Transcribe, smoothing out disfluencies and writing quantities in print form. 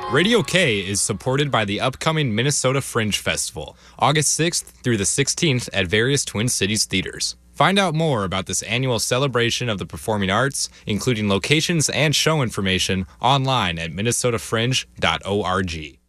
Radio K is supported by the upcoming Minnesota Fringe Festival, August 6th through the 16th at various Twin Cities theaters. Find out more about this annual celebration of the performing arts, including locations and show information, online at minnesotafringe.org.